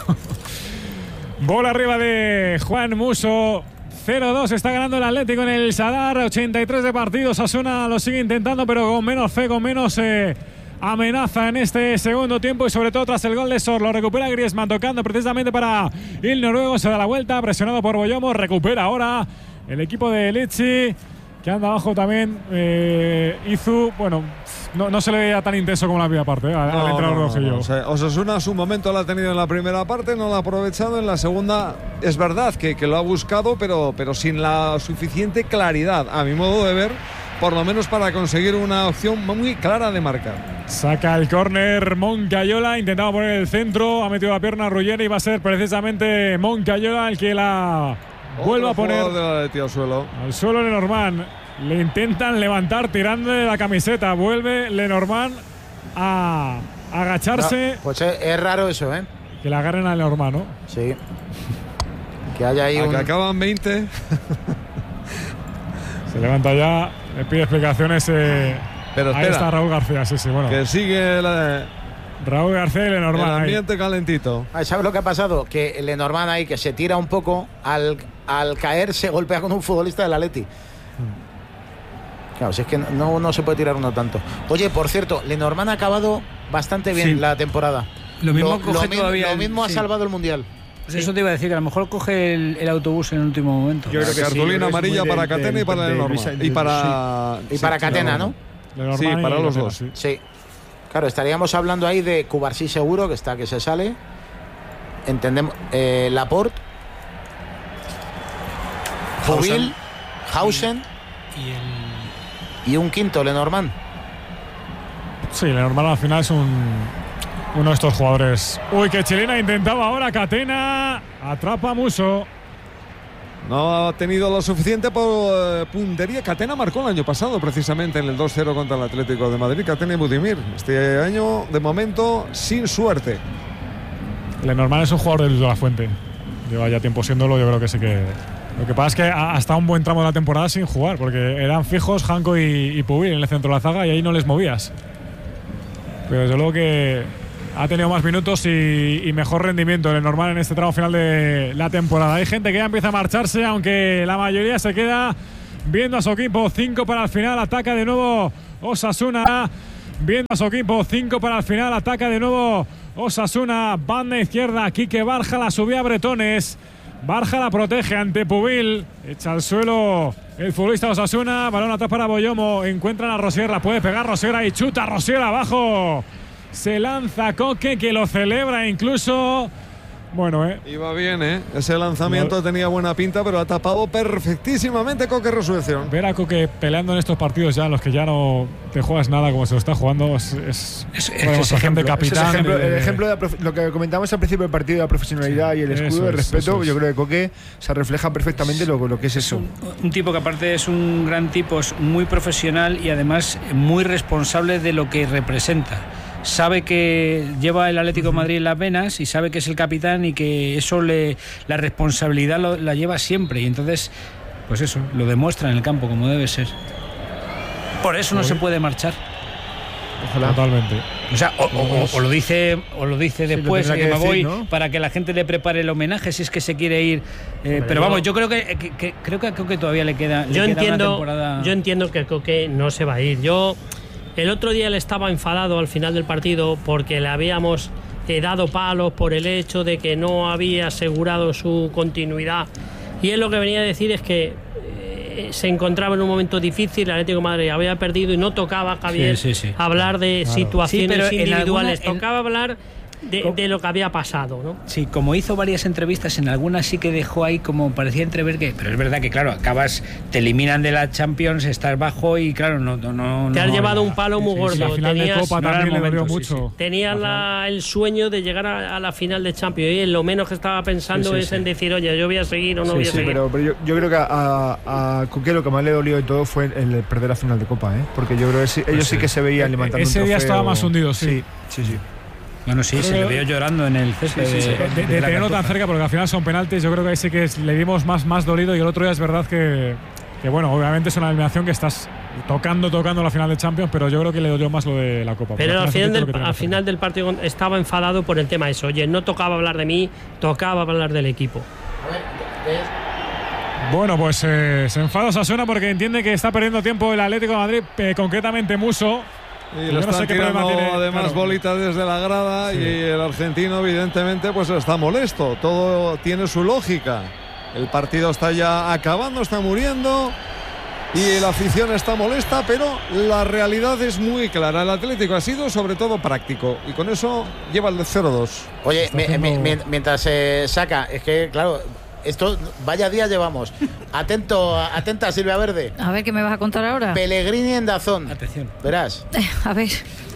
Bola arriba de Juan Muso. cero dos está ganando el Atlético en el Sadar. ochenta y tres de partidos. Asuna lo sigue intentando, pero con menos fe, con menos eh, amenaza en este segundo tiempo. Y sobre todo tras el gol de Sor. Lo recupera Griezmann tocando precisamente para el noruego. Se da la vuelta, presionado por Boyomo. Recupera ahora el equipo de Lecce, que anda abajo también. Eh, Izu, bueno, no, no se le veía tan intenso como la primera parte, ¿eh? al, al No, entrenador no, no, rojillo. no. O sea, Osasuna su momento lo ha tenido en la primera parte, no lo ha aprovechado. En la segunda es verdad que, que lo ha buscado, pero, pero sin la suficiente claridad, a mi modo de ver, por lo menos para conseguir una opción muy clara de marcar. Saca el córner Moncayola, intentaba poner el centro, ha metido la pierna a Ruggeri y va a ser precisamente Moncayola el que la vuelva a Otro poner jugador de la Leti al suelo. al suelo. Lenormand. Le intentan levantar tirándole la camiseta. Vuelve Lenormand a agacharse. No, pues es, es raro eso, ¿eh? Que la agarren a Lenormand, ¿no? Sí. Que haya ahí A un. que acaban veinte. Se levanta ya, le pide explicaciones. Eh, Pero ahí espera, está Raúl García, sí, sí, bueno. que sigue la- Raúl García y el Lenormand. ahí. ambiente calentito. Ah, ¿sabes lo que ha pasado? Que el Lenormand ahí, que se tira un poco, al, al caer se golpea con un futbolista del Atleti. Claro, si es que no, no se puede tirar uno tanto. Oye, por cierto, Lenormand ha acabado bastante bien Sí. la temporada. Lo mismo lo, coge mi- todavía lo el- mismo ha sí. salvado el Mundial. Pues eso te iba a decir, que a lo mejor coge el, el autobús en el último momento. Yo creo que cartulina sí, amarilla para Catena y para Lenormand. Y para, sí. y para sí, Catena, ¿no? Sí, para los dos. Sí. sí. Claro, estaríamos hablando ahí de Cubarsí seguro, que está que se sale. Entendemos. Eh, Laporte. Jubil. Hausen. Y, el... y un quinto, Lenormand. Sí, Lenormand al final es un... uno de estos jugadores. Uy, que chilena intentaba ahora Catena. Atrapa a Musso. No ha tenido lo suficiente por eh, puntería. Catena marcó el año pasado precisamente en el dos cero contra el Atlético de Madrid. Catena y Budimir. Este año, de momento, sin suerte. Lenormand es un jugador de la Fuente. Lleva ya tiempo siéndolo, yo creo que sí que... Lo que pasa es que ha estado un buen tramo de la temporada sin jugar, porque eran fijos Janko y, y Pubil en el centro de la zaga y ahí no les movías. Pero desde luego que ha tenido más minutos y, y mejor rendimiento el Lenormand en este tramo final de la temporada. Hay gente que ya empieza a marcharse, aunque la mayoría se queda viendo a su equipo. Cinco para el final, ataca de nuevo Osasuna. Viendo a su equipo, cinco para el final, ataca de nuevo Osasuna. Banda izquierda, Quique Barja la subía a Bretones. Barja la protege ante Pubil. Echa al suelo el futbolista Osasuna. Balón atrás para Boyomo. Encuentran a Rosier. La puede pegar Rosier y chuta Rosier abajo. Se lanza Coque, que lo celebra incluso. Bueno, eh. Iba bien, ¿eh? Ese lanzamiento no. tenía buena pinta, pero ha tapado perfectísimamente Coque Resurrección. Ver a Coque peleando en estos partidos ya, en los que ya no te juegas nada como se lo está jugando, es, es, es, es ejemplo, de capitán. Es ejemplo, el ejemplo de profe- lo que comentamos al principio del partido, de la profesionalidad sí, y el escudo de respeto. Es, yo creo que Coque se refleja perfectamente lo, lo que es eso. Un, un tipo que aparte es un gran tipo, es muy profesional y además muy responsable de lo que representa. Sabe que lleva el Atlético de Madrid en las venas y sabe que es el capitán y que eso le la responsabilidad lo, la lleva siempre y entonces pues eso lo demuestra en el campo como debe ser. Por eso no se puede marchar. Ojalá. Totalmente. O sea, o, o, o lo dice o lo dice sí, después lo que, que me decir, voy, ¿no? Para que la gente le prepare el homenaje si es que se quiere ir. Eh, Hombre, pero vamos, yo creo que, que, que creo que a Coque todavía le queda. Yo le queda entiendo. una temporada... Yo entiendo que Coque no se va a ir. Yo el otro día le estaba enfadado al final del partido porque le habíamos eh, dado palos por el hecho de que no había asegurado su continuidad. Y él lo que venía a decir es que eh, se encontraba en un momento difícil, el Atlético de Madrid había perdido y no tocaba, Javier, sí, sí, sí. hablar de claro. situaciones sí, individuales, alguna, en... tocaba hablar de, de lo que había pasado, ¿no? Sí, como hizo varias entrevistas, en algunas sí que dejó ahí como parecía entrever que, pero es verdad que claro, acabas, te eliminan de la Champions, estás bajo y claro, no no te no, has no, llevado no, un palo muy gordo, sí, sí, la final tenías, de Copa también no le dolió mucho. Sí, sí. Tenías la, el sueño de llegar a, a la final de Champions y lo menos que estaba pensando sí, sí, es sí. en decir, oye, yo voy a seguir o no sí, voy a sí, seguir. Pero, pero yo, yo creo que a, a Coque lo que más le dolió de todo fue el, el perder la final de Copa, ¿eh? Porque yo creo que sí, ellos pues sí. sí que se veían levantando ese un trofeo. Día estaba más hundido, sí. Sí, sí, sí. Bueno, sí, se le vio llorando en el césped. Sí, sí, sí. De, de, de, de tenerlo tan cerca, porque al final son penaltis. Yo creo que ahí sí que es, le dimos más, más dolido. Y el otro día es verdad que, que, bueno, obviamente es una eliminación que estás tocando, tocando la final de Champions, pero yo creo que le dolió más lo de la Copa. Pero al final, del, al final del partido estaba enfadado por el tema eso. Oye, no tocaba hablar de mí, tocaba hablar del equipo. Bueno, pues eh, se enfada Osasuna porque entiende que está perdiendo tiempo el Atlético de Madrid, eh, concretamente Musso. Y le están no sé tirando tiene, además claro. bolitas desde la grada sí. y el argentino evidentemente pues está molesto. Todo tiene su lógica. El partido está ya acabando, está muriendo y la afición está molesta, pero la realidad es muy clara. El Atlético ha sido sobre todo práctico y con eso lleva el cero dos. Oye, mi, haciendo... mi, mientras se saca, es que claro, esto vaya día llevamos. Atento, atenta Silvia Verde. A ver, ¿qué me vas a contar ahora? Pellegrini en Dazón. Atención. Verás. Eh, a ver.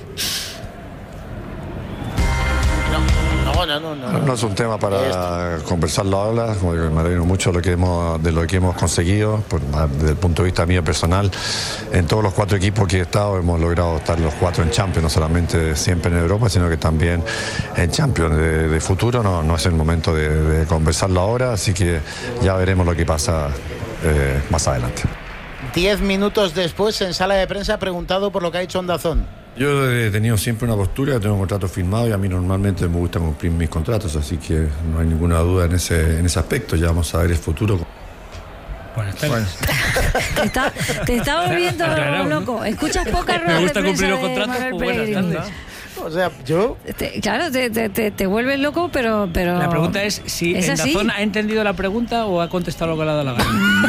No, no, no, no. No, no es un tema para conversarlo ahora. Como digo, me alegro mucho de lo que hemos, de lo que hemos conseguido. Por, desde el punto de vista mío personal, en todos los cuatro equipos que he estado hemos logrado estar los cuatro en Champions, no solamente siempre en Europa, sino que también en Champions de, de futuro. No, no es el momento de, de conversarlo ahora, así que ya veremos lo que pasa eh, más adelante. Diez minutos después, en sala de prensa, preguntado por lo que ha hecho Dazón. Yo he tenido siempre una postura, tengo un contrato firmado y a mí normalmente me gusta cumplir mis contratos, así que no hay ninguna duda en ese, en ese aspecto. Ya vamos a ver el futuro. Buenas tardes. Te está, te está volviendo claro, loco. Escuchas pocas ruedas me gusta de cumplir los contratos. Pues buenas tardes. O sea, yo... Te, claro, te, te, te, te vuelves loco, pero, pero... La pregunta es si ¿es en Dazón ha entendido la pregunta o ha contestado lo que le ha dado la gana.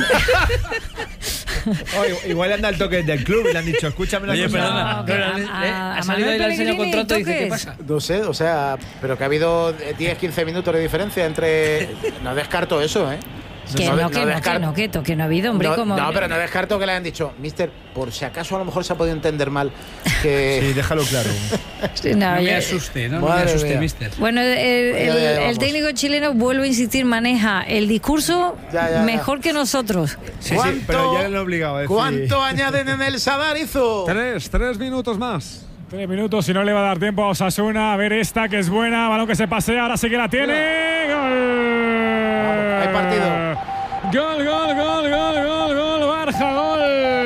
Oh, igual anda el toque del club y le han dicho, escúchame una Oye, cosa. perdona, No, pero, a- eh, a- ha a salido Manuel ahí el señor Pellegrini, contrato y dice, ¿qué ¿toques? pasa? No sé, o sea, pero que ha habido diez, quince minutos de diferencia entre... No descarto eso, ¿eh? Que no, no que no, descar- que no, que, to- que no ha habido, hombre, no, como... no, pero no descarto que le hayan dicho, mister, por si acaso a lo mejor se ha podido entender mal que... Sí, déjalo claro. Sí, no, No me ya- asuste, ¿no? No me Madre asuste, mía. mister. Bueno, el, el- Ya, ya, ya, el vamos. técnico chileno, vuelvo a insistir, maneja el discurso Ya, ya, ya. mejor que nosotros. Sí, sí, pero ya le han obligado a decir. ¿Cuánto añaden en el Sadarizo? Tres, tres minutos más. Tres minutos, si no le va a dar tiempo a Osasuna. A ver esta que es buena. Balón que se pasea, ahora sí que la tiene. ¡Gol! Hay partido. Gol, gol, gol, gol, gol, gol. Barja, gol.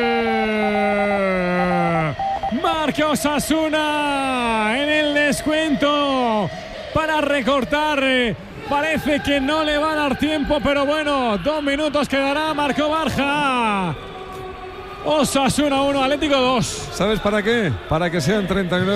Marca Osasuna en el descuento para recortar. Parece que no le va a dar tiempo, pero bueno, dos minutos quedará. Marcó Barja. Osasuna uno, Atlético dos. ¿Sabes para qué? Para que sean treinta y nueve.